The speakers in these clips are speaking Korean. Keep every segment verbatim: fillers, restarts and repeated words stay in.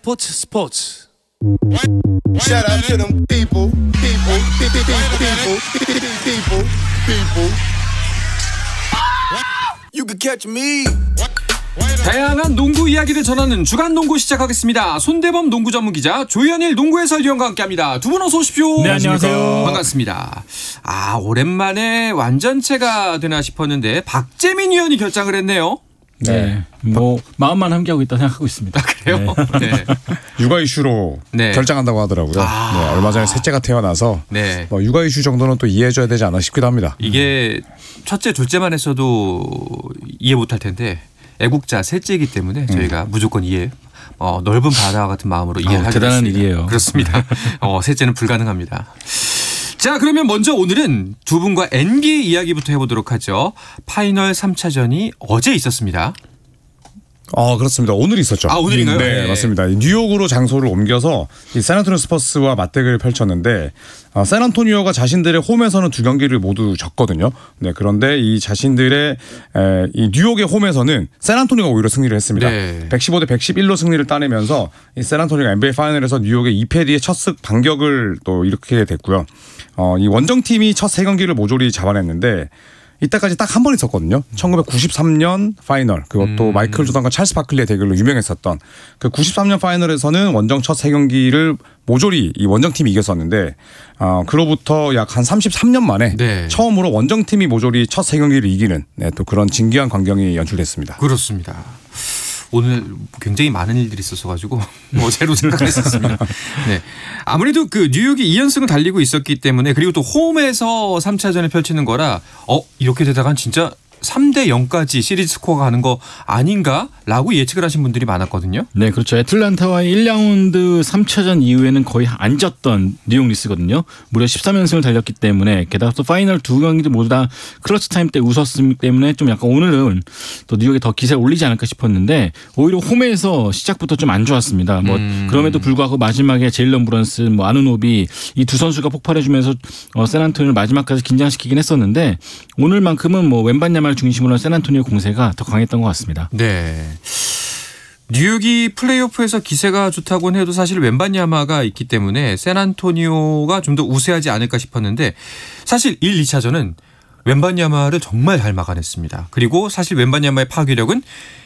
스포츠 스포츠. Shout out to them people, people, people, people, people, people, people. You can catch me. 다양한 농구 이야기를 전하는 주간 농구 시작하겠습니다. 손대범 농구 전문 기자, 조현일 농구 해설위원과 함께합니다. 두 분 어서 오십시오. 네, 안녕하세요. 반갑습니다. 아, 오랜만에 완전체가 되나 싶었는데 박재민 위원이 결장을 했네요. 네, 뭐 마음만 함께하고 있다 생각하고 있습니다. 아, 그래요? 네. 네. 육아 이슈로 네. 결장한다고 하더라고요. 아. 네, 얼마 전에 셋째가 태어나서 네. 뭐 육아 이슈 정도는 또 이해해줘야 되지 않나 싶기도 합니다. 이게 첫째, 둘째만 했어도 이해 못할 텐데 애국자 셋째이기 때문에 저희가 음. 무조건 이해, 어, 넓은 바다 같은 마음으로 이해를 하게 대단한 됐습니다. 일이에요. 그렇습니다. 어, 셋째는 불가능합니다. 자, 그러면 먼저 오늘은 두 분과 엔비에이 이야기부터 해보도록 하죠. 파이널 삼 차전이 어제 있었습니다. 아, 그렇습니다. 오늘 있었죠. 아, 오늘인가요? 네, 네. 맞습니다. 뉴욕으로 장소를 옮겨서 이 샌안토니오 스퍼스와 맞대결을 펼쳤는데 어, 샌안토니오가 자신들의 홈에서는 두 경기를 모두 졌거든요. 네, 그런데 이 자신들의 에, 이 뉴욕의 홈에서는 샌안토니오가 오히려 승리를 했습니다. 네. 백십오 대 백십일로 승리를 따내면서 이 샌안토니오가 엔비에이 파이널에서 뉴욕의 이 패 뒤에 첫 승 반격을 또 일으키게 됐고요. 어, 이 원정팀이 첫 세 경기를 모조리 잡아냈는데 이때까지 딱 한 번 있었거든요. 천구백구십삼 년 파이널, 그것도 음. 마이클 조던과 찰스 바클리의 대결로 유명했었던 그 구십삼 년 파이널에서는 원정 첫 세 경기를 모조리 이 원정팀이 이겼었는데 어, 그로부터 약 한 삼십삼 년 만에 네. 처음으로 원정팀이 모조리 첫 세 경기를 이기는 네, 또 그런 진기한 광경이 연출됐습니다. 그렇습니다. 오늘 굉장히 많은 일들이 있었어가지고 어제로 생각했었습니다. 네, 아무래도 그 뉴욕이 이 연승을 달리고 있었기 때문에, 그리고 또 홈에서 삼 차전을 펼치는 거라 어 이렇게 되다간 진짜 삼 대 영까지 시리즈 스코어가 가는 거 아닌가라고 예측을 하신 분들이 많았거든요. 네, 그렇죠. 애틀란타와의 일 라운드 삼 차전 이후에는 거의 안 졌던 뉴욕 리스거든요. 무려 십삼 연승을 달렸기 때문에, 게다가 또 파이널 두 경기도 모두 다 클러치 타임 때 웃었기 때문에 좀 약간 오늘은 또 뉴욕에 더 기세를 올리지 않을까 싶었는데 오히려 홈에서 시작부터 좀 안 좋았습니다. 뭐 음. 그럼에도 불구하고 마지막에 제일런 브런슨, 뭐 아누노비 이 두 선수가 폭발해주면서 어, 샌안토니오를 마지막까지 긴장시키긴 했었는데 오늘만큼은 뭐 웬반야말 중심으로 샌안토니오 공세가 더 강했던 것 같습니다. 네. 뉴욕이 플레이오프에서 기세가 좋다고는 해도 사실 웬반야마가 있기 때문에 샌안토니오가 좀 더 우세하지 않을까 싶었는데 사실 일, 이 차전은 웬반야마를 정말 잘 막아냈습니다. 그리고 사실 웬반야마의 파괴력은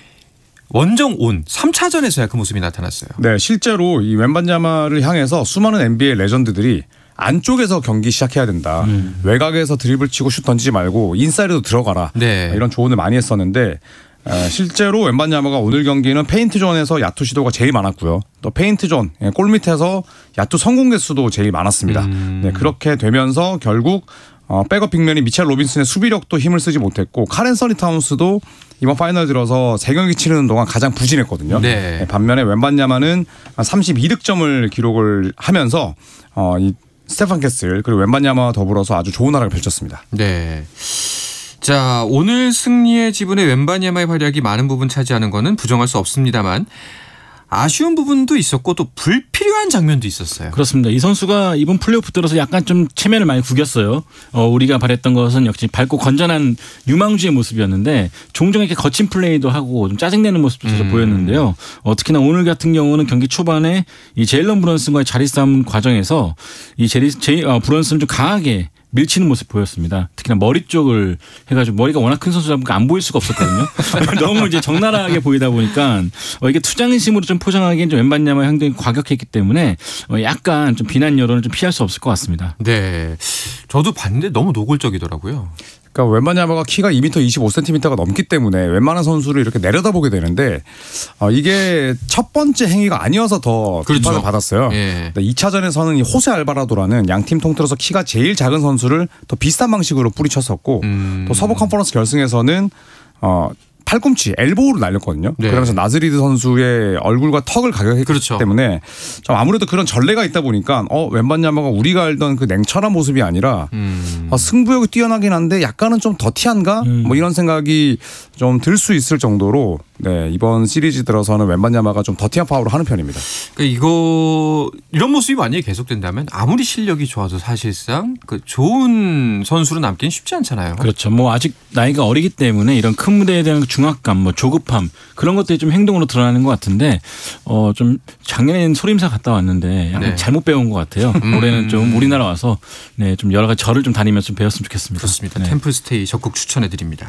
원정 온 삼 차전에서야 그 모습이 나타났어요. 네, 실제로 이 웬반야마를 향해서 수많은 엔비에이 레전드들이 안쪽에서 경기 시작해야 된다. 음. 외곽에서 드리블 치고 슛 던지지 말고 인사이드로 들어가라. 네. 이런 조언을 많이 했었는데 실제로 웬반야마가 오늘 경기는 페인트 존에서 야투 시도가 제일 많았고요. 또 페인트 존, 골 밑에서 야투 성공 개수도 제일 많았습니다. 음. 네, 그렇게 되면서 결국 어, 백업 빅맨이 미첼 로빈슨의 수비력도 힘을 쓰지 못했고 카렌 서니 타운스도 이번 파이널 들어서 세 경기 치르는 동안 가장 부진했거든요. 네. 네, 반면에 웬반야마는 삼십이 득점을 기록을 하면서 어, 이 스테판 캐슬 그리고 웬반야마와 더불어서 아주 좋은 활약을 펼쳤습니다. 네. 자, 오늘 승리의 지분에 웬반야마의 활약이 많은 부분 차지하는 것은 부정할 수 없습니다만 아쉬운 부분도 있었고 또 불필요한 장면도 있었어요. 그렇습니다. 이 선수가 이번 플레이오프 들어서 약간 좀 체면을 많이 구겼어요. 어, 우리가 바랬던 것은 역시 밝고 건전한 유망주의 모습이었는데 종종 이렇게 거친 플레이도 하고 좀 짜증내는 모습도 음. 보였는데요. 어, 특히나 오늘 같은 경우는 경기 초반에 이 제일런 브런슨과의 자리 싸움 과정에서 이 제리, 제이, 어, 브런슨을 좀 강하게 밀치는 모습 보였습니다. 특히나 머리 쪽을 해가지고 머리가 워낙 큰 선수다 보니까 안 보일 수가 없었거든요. 너무 이제 적나라하게 보이다 보니까 어 이게 투장심으로 좀 포장하기엔 좀 웬반야마 행동이 과격했기 때문에 어 약간 좀 비난 여론을 좀 피할 수 없을 것 같습니다. 네, 저도 봤는데 너무 노골적이더라고요. 그러니까 웬반야마가 키가 이 미터 이십오 센티미터가 넘기 때문에 웬만한 선수를 이렇게 내려다보게 되는데 어, 이게 첫 번째 행위가 아니어서 더 그렇죠. 비판을 받았어요. 예. 이 차전에서는 이 호세 알바라도라는 양팀 통틀어서 키가 제일 작은 선수를 더 비슷한 방식으로 뿌리쳤었고 음. 또 서부 컨퍼런스 결승에서는 어, 팔꿈치 엘보우를 날렸거든요. 네. 그러면서 나즈리드 선수의 얼굴과 턱을 가격했기 그렇죠. 때문에 좀 아무래도 그런 전례가 있다 보니까 어 웬반야마가 우리가 알던 그 냉철한 모습이 아니라 음. 어, 승부욕이 뛰어나긴 한데 약간은 좀 더티한가? 음. 뭐 이런 생각이 좀 들 수 있을 정도로 네, 이번 시리즈 들어서는 웬반야마가 좀 더티한 파울을 하는 편입니다. 그러니까 이거 이런 모습이 만약에 계속된다면 아무리 실력이 좋아도 사실상 그 좋은 선수로 남기는 쉽지 않잖아요. 그렇죠. 뭐 아직 나이가 어리기 때문에 이런 큰 무대에 대한 중압감, 뭐 조급함 그런 것들이 좀 행동으로 드러나는 것 같은데 어 좀 작년에는 소림사 갔다 왔는데 약간 네. 잘못 배운 것 같아요. 음. 올해는 좀 우리나라 와서 네, 좀 여러 가지 절을 좀 다니면서 좀 배웠으면 좋겠습니다. 그렇습니다. 네. 템플스테이 적극 추천해드립니다.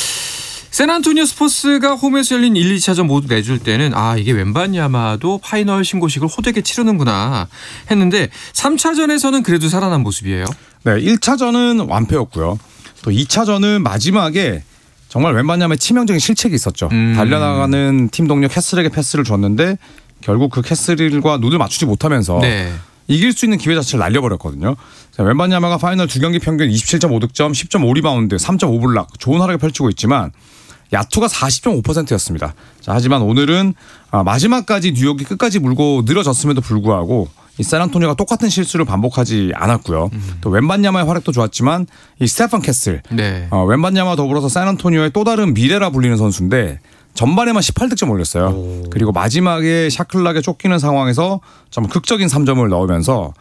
샌안토니오 스퍼스가 홈에서 열린 일, 이차전 모두 내줄 때는 아 이게 웬반야마도 파이널 신고식을 호되게 치르는구나 했는데 삼차전에서는 그래도 살아난 모습이에요. 네, 일 차전은 완패였고요. 또 이 차전은 마지막에 정말 웬반야마의 치명적인 실책이 있었죠. 음. 달려나가는 팀 동료 캐슬에게 패스를 줬는데 결국 그 캐슬과 눈을 맞추지 못하면서 네. 이길 수 있는 기회 자체를 날려버렸거든요. 웬반야마가 파이널 두 경기 평균 이십칠 점 오 득점, 십 점 오 리바운드, 삼 점 오 블락 좋은 활약을 펼치고 있지만 야투가 사십 점 오 퍼센트였습니다. 자, 하지만 오늘은 마지막까지 뉴욕이 끝까지 물고 늘어졌음에도 불구하고 이 샌안토니오가 똑같은 실수를 반복하지 않았고요. 음. 또 웬반야마의 활약도 좋았지만 이 스테판 캐슬, 네. 어, 웬반야마 더불어서 샌안토니오의 또 다른 미래라 불리는 선수인데 전반에만 십팔 득점 올렸어요. 오. 그리고 마지막에 샤클락에 쫓기는 상황에서 정말 극적인 삼 점을 넣으면서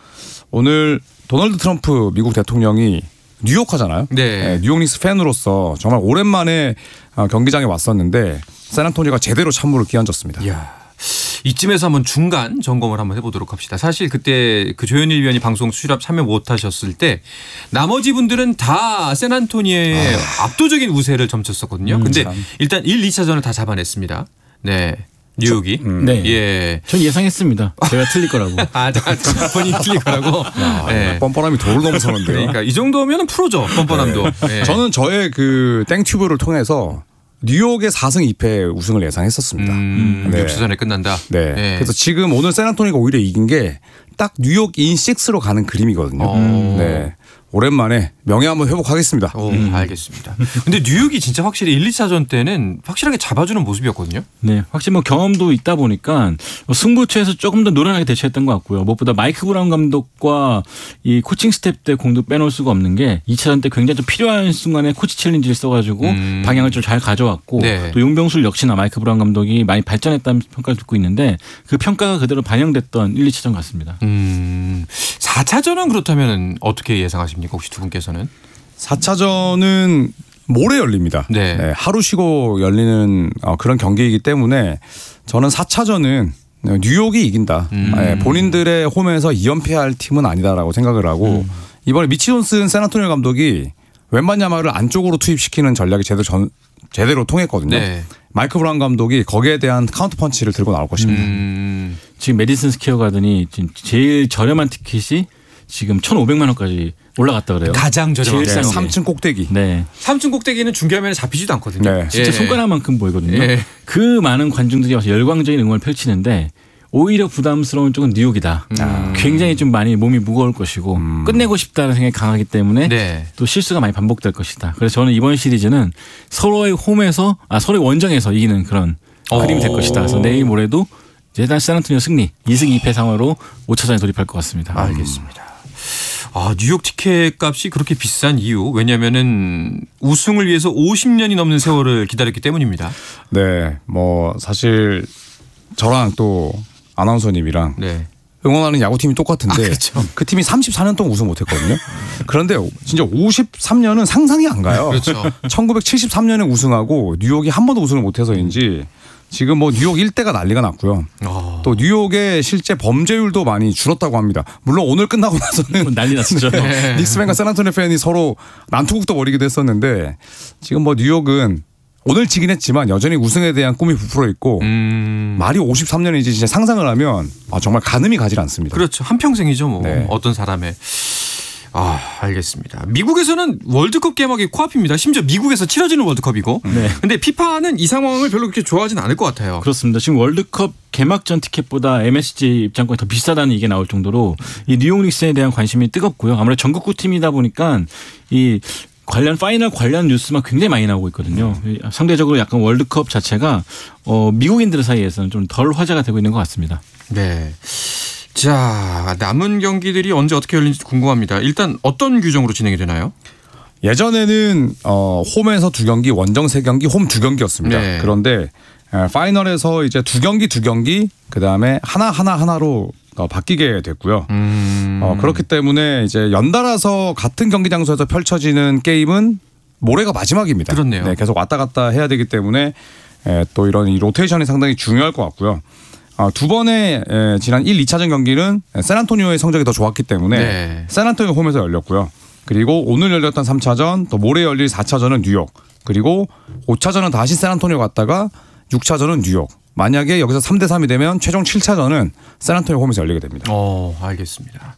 오늘 도널드 트럼프 미국 대통령이 뉴욕커잖아요. 네. 네, 뉴욕 닉스 팬으로서 정말 오랜만에 경기장에 왔었는데 샌안토니오가 제대로 찬물을 끼얹었습니다. 이야. 이쯤에서 한번 중간 점검을 한번 해보도록 합시다. 사실 그때 그 조현일 위원이 방송 수락 참여 못하셨을 때 나머지 분들은 다 샌안토니오의 아. 압도적인 우세를 점쳤었거든요. 음, 근데 참. 일단 일, 이차전을 다 잡아냈습니다. 네. 뉴욕이. 음. 네. 예. 전 예상했습니다. 제가 틀릴 거라고. 아, 본인이 틀릴 거라고. 야, 네. 뻔뻔함이 도를 넘어서는데요. 그러니까 이 정도면 프로죠. 뻔뻔함도. 네. 네. 저는 저의 그 땡튜브를 통해서 뉴욕의 사 승 이 패 우승을 예상했었습니다. 음, 네. 육 차전에 끝난다. 네. 네. 그래서 지금 오늘 샌안토니가 오히려 이긴 게 딱 뉴욕 인 식스로 가는 그림이거든요. 오. 네. 오랜만에 명예 한번 회복하겠습니다. 오, 음. 알겠습니다. 근데 뉴욕이 진짜 확실히 일, 이차전 때는 확실하게 잡아주는 모습이었거든요. 네, 확실히 뭐 경험도 있다 보니까 승부처에서 조금 더 노련하게 대처했던 것 같고요. 무엇보다 마이크 브라운 감독과 이 코칭 스텝 때 공도 빼놓을 수가 없는 게 이차전 때 굉장히 좀 필요한 순간에 코치 챌린지를 써가지고 음. 방향을 좀 잘 가져왔고 네. 또 용병술 역시나 마이크 브라운 감독이 많이 발전했다는 평가를 듣고 있는데 그 평가가 그대로 반영됐던 일, 이차전 같습니다. 음, 사차전은 그렇다면 어떻게 예상하십니까? 혹시 두 분께서는? 사차전은 모레 열립니다. 네. 네, 하루 쉬고 열리는 그런 경기이기 때문에 저는 사차전은 뉴욕이 이긴다. 음. 네, 본인들의 홈에서 이 연패할 팀은 아니다라고 생각을 하고 음. 이번에 미치 존슨 샌안토니오 감독이 웬반야마를 안쪽으로 투입시키는 전략이 제대로, 전, 제대로 통했거든요. 네. 마이크 브라운 감독이 거기에 대한 카운트 펀치를 들고 나올 것입니다. 음. 지금 메디슨 스퀘어 가든이 지금 제일 저렴한 티켓이 지금 천오백만 원까지 올라갔다 그래요. 가장 저렴한 제일 싼 게. 삼 층 꼭대기. 네. 삼 층 꼭대기는 중계화면에 잡히지도 않거든요. 네. 진짜 예. 손가락만큼 보이거든요. 예. 그 많은 관중들이 와서 열광적인 응원을 펼치는데 오히려 부담스러운 쪽은 뉴욕이다. 음. 굉장히 좀 많이 몸이 무거울 것이고 음. 끝내고 싶다는 생각이 강하기 때문에 네. 또 실수가 많이 반복될 것이다. 그래서 저는 이번 시리즈는 서로의 홈에서 아 서로의 원정에서 이기는 그런 오. 그림이 될 것이다. 그래서 내일 모레도 일단 샌안토니오 승리 이 승 이 패 상황으로 오 차전에 돌입할 것 같습니다. 알겠습니다. 아, 뉴욕 티켓 값이 그렇게 비싼 이유 왜냐면은 우승을 위해서 오십 년이 넘는 세월을 기다렸기 때문입니다. 네, 뭐 사실 저랑 또 아나운서님이랑 네. 응원하는 야구팀이 똑같은데 아, 그렇죠. 그 팀이 삼십사 년 동안 우승 못했거든요. 그런데 진짜 오십삼 년은 상상이 안 가요. 그렇죠. 천구백칠십삼 년에 우승하고 뉴욕이 한 번도 우승을 못해서인지 지금 뭐 뉴욕 일대가 난리가 났고요. 어. 또 뉴욕의 실제 범죄율도 많이 줄었다고 합니다. 물론 오늘 끝나고 나서는 난리 났었죠. 네. 닉스팬과 샌안토니오 팬이 서로 난투극도 벌이기도 했었는데 지금 뭐 뉴욕은 오늘 지긴 했지만 여전히 우승에 대한 꿈이 부풀어 있고 음. 말이 오십삼 년이지 진짜 상상을 하면 아, 정말 가늠이 가지 않습니다. 그렇죠. 한평생이죠, 뭐. 네. 어떤 사람의. 아, 알겠습니다. 미국에서는 월드컵 개막이 코앞입니다. 심지어 미국에서 치러지는 월드컵이고. 네. 근데 피파는 이 상황을 별로 그렇게 좋아하진 않을 것 같아요. 그렇습니다. 지금 월드컵 개막전 티켓보다 엠에스지 입장권이 더 비싸다는 얘기가 나올 정도로 이 뉴욕 닉스에 대한 관심이 뜨겁고요. 아무래도 전국구 팀이다 보니까 이 관련 파이널 관련 뉴스만 굉장히 많이 나오고 있거든요. 상대적으로 약간 월드컵 자체가 어, 미국인들 사이에서는 좀 덜 화제가 되고 있는 것 같습니다. 네. 자, 남은 경기들이 언제 어떻게 열릴지 궁금합니다. 일단 어떤 규정으로 진행이 되나요? 예전에는 어, 홈에서 두 경기, 원정 세 경기, 홈 두 경기였습니다. 네. 그런데 예, 파이널에서 이제 두 경기 두 경기 그 다음에 하나 하나 하나로 어, 바뀌게 됐고요. 음. 어, 그렇기 때문에 이제 연달아서 같은 경기 장소에서 펼쳐지는 게임은 모레가 마지막입니다. 그렇네요. 네, 계속 왔다 갔다 해야 되기 때문에 에, 또 이런 이 로테이션이 상당히 중요할 것 같고요. 어, 두 번의 에, 지난 일, 이차전 경기는 샌안토니오의 성적이 더 좋았기 때문에 네. 샌안토니오 홈에서 열렸고요. 그리고 오늘 열렸던 삼차전, 또 모레 열릴 사차전은 뉴욕, 그리고 오차전은 다시 샌안토니오 갔다가 육차전은 뉴욕. 만약에 여기서 삼 대 삼이 되면 최종 칠차전은 샌안토니오 홈에서 열리게 됩니다. 어, 알겠습니다.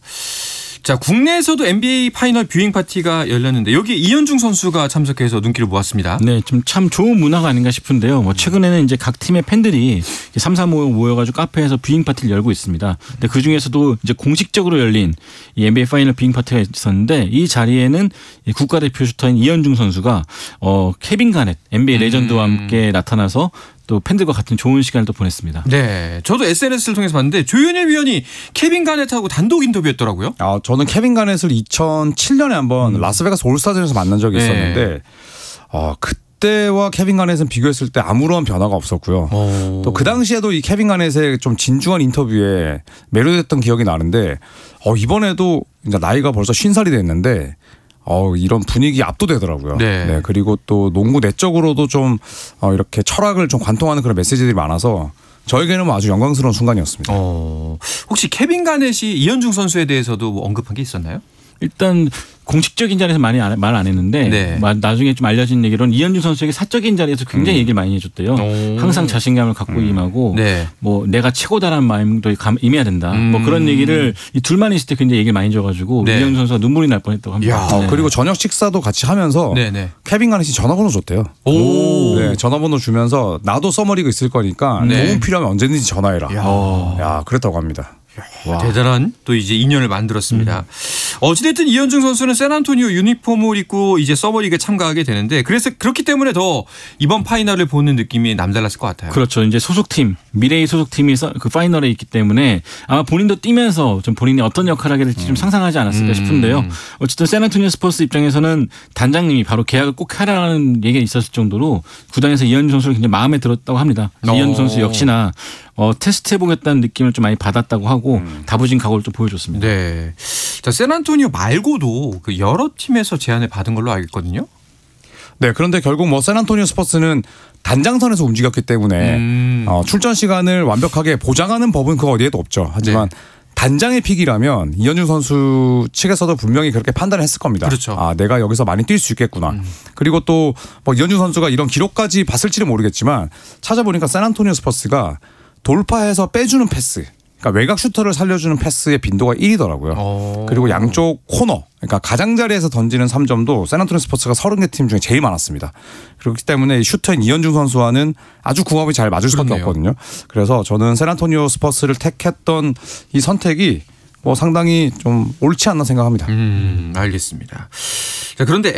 자, 국내에서도 엔비에이 파이널 뷰잉 파티가 열렸는데 여기 이현중 선수가 참석해서 눈길을 모았습니다. 네, 좀 참 좋은 문화가 아닌가 싶은데요. 뭐 최근에는 이제 각 팀의 팬들이 삼삼오오 모여가지고 카페에서 뷰잉 파티를 열고 있습니다. 근데 그 중에서도 이제 공식적으로 열린 이 엔비에이 파이널 뷰잉 파티가 있었는데 이 자리에는 이 국가대표 슈터인 이현중 선수가 어 케빈 가넷 엔비에이 레전드와 함께 나타나서 또 팬들과 같은 좋은 시간을 또 보냈습니다. 네, 저도 에스엔에스를 통해서 봤는데 조현일 위원이 케빈 가넷하고 단독 인터뷰했더라고요. 아, 저는 케빈 가넷을 이천칠년에 한번 음. 라스베가스 올스타전에서 만난 적이 네. 있었는데 어, 그때와 케빈 가넷은 비교했을 때 아무런 변화가 없었고요. 오. 또 그 당시에도 이 케빈 가넷의 좀 진중한 인터뷰에 매료됐던 기억이 나는데 어, 이번에도 이제 나이가 벌써 쉰 살이 됐는데 어, 이런 분위기 압도되더라고요. 네. 네, 그리고 또 농구 내적으로도 좀 어, 이렇게 철학을 좀 관통하는 그런 메시지들이 많아서 저에게는 뭐 아주 영광스러운 순간이었습니다. 어, 혹시 케빈 가넷이 이현중 선수에 대해서도 뭐 언급한 게 있었나요? 일단 공식적인 자리에서 많이 말 안 했는데 네. 나중에 좀 알려진 얘기로는 이현중 선수에게 사적인 자리에서 굉장히 음. 얘기를 많이 해줬대요. 오. 항상 자신감을 갖고 음. 임하고 네. 뭐 내가 최고다라는 마음도 감- 임해야 된다. 음. 뭐 그런 얘기를 이 둘만 있을 때 굉장히 얘기를 많이 줘가지고 네. 이현중 선수가 눈물이 날 뻔했다고 합니다. 야. 어, 네. 그리고 저녁 식사도 같이 하면서 네네. 케빈 가넷이 전화번호 줬대요. 오. 네, 전화번호 주면서 나도 서머리그 있을 거니까 네. 도움 필요하면 언제든지 전화해라. 야. 야, 그랬다고 합니다. 대단한 또 이제 인연을 만들었습니다. 어찌됐든 이현중 선수는 샌안토니오 유니폼을 입고 이제 서머리그에 참가하게 되는데 그래서 그렇기 때문에 더 이번 파이널을 보는 느낌이 남달랐을 것 같아요. 그렇죠. 이제 소속팀, 미래의 소속팀이 서- 그 파이널에 있기 때문에 아마 본인도 뛰면서 좀 본인이 어떤 역할을 하게 될지 좀 상상하지 않았을까 음. 싶은데요. 어쨌든 샌안토니오 스퍼스 입장에서는 단장님이 바로 계약을 꼭 하라는 얘기가 있었을 정도로 구단에서 이현중 선수를 굉장히 마음에 들었다고 합니다. 어. 이현중 선수 역시나 어, 테스트 해보겠다는 느낌을 좀 많이 받았다고 하고 음. 다부진 각오를 또 보여줬습니다. 네. 자, 샌안토니오 말고도 그 여러 팀에서 제안을 받은 걸로 알겠거든요. 네, 그런데 결국 뭐 샌안토니오 스퍼스는 단장선에서 움직였기 때문에 음. 어, 출전 시간을 완벽하게 보장하는 법은 그 어디에도 없죠. 하지만 네. 단장의 픽이라면 이현중 선수 측에서도 분명히 그렇게 판단을 했을 겁니다. 그렇죠. 아, 내가 여기서 많이 뛸 수 있겠구나. 음. 그리고 또 뭐 이현중 선수가 이런 기록까지 봤을지는 모르겠지만 찾아보니까 샌안토니오 스퍼스가 돌파해서 빼주는 패스, 그러니까 외곽 슈터를 살려주는 패스의 빈도가 일이더라고요. 어. 그리고 양쪽 코너, 그러니까 가장자리에서 던지는 삼 점도 샌안토니오 스퍼스가 서른 개 팀 중에 제일 많았습니다. 그렇기 때문에 이 슈터인 이현중 선수와는 아주 궁합이 잘 맞을 수밖에 그렇네요. 없거든요. 그래서 저는 샌안토니오 스퍼스를 택했던 이 선택이 뭐 상당히 좀 옳지 않나 생각합니다. 음, 알겠습니다. 자, 그런데